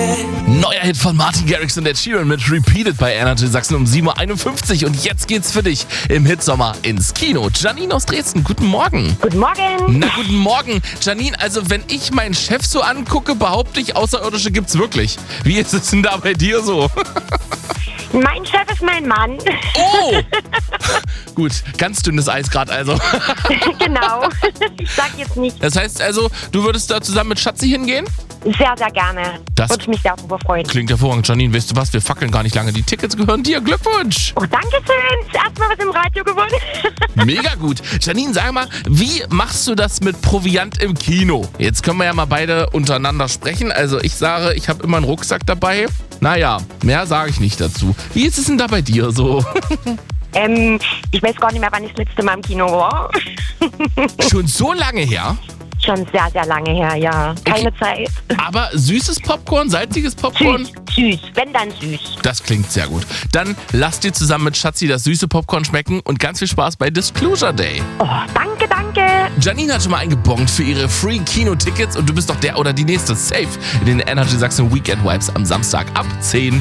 Neuer Hit von Martin Garrix und Ed Sheeran mit Repeated bei Energy Sachsen um 7.51 Uhr. Und jetzt geht's für dich im Hitsommer ins Kino. Janine aus Dresden, guten Morgen. Guten Morgen. Na, guten Morgen. Janine, also wenn ich meinen Chef so angucke, behaupte ich, Außerirdische gibt's wirklich. Wie ist es denn da bei dir so? Mein Chef ist mein Mann. Oh! Gut, ganz dünnes Eis gerade also. Genau. Ich sag jetzt nicht. Das heißt also, du würdest da zusammen mit Schatzi hingehen? Sehr, sehr gerne. Das würde ich mich sehr darüber freuen. Klingt hervorragend. Janine, weißt du was? Wir fackeln gar nicht lange. Die Tickets gehören dir. Glückwunsch! Oh, danke schön. Erstmal was im Radio gewonnen. Mega gut. Janine, sag mal, wie machst du das mit Proviant im Kino? Jetzt können wir ja mal beide untereinander sprechen. Also ich sage, ich habe immer einen Rucksack dabei. Naja, mehr sage ich nicht dazu. Wie ist es denn da bei dir so? Ich weiß gar nicht mehr, wann ich das letzte Mal im Kino war. Schon so lange her? Schon sehr, sehr lange her, ja. Keine Zeit. Aber süßes Popcorn, salziges Popcorn? Süß. Wenn, dann süß. Das klingt sehr gut. Dann lass dir zusammen mit Schatzi das süße Popcorn schmecken und ganz viel Spaß bei Disclosure Day. Oh, danke, danke. Janine hat schon mal eingebongt für ihre Free-Kino-Tickets und du bist doch der oder die nächste safe in den Energy Sachsen Weekend Vibes am Samstag ab 10.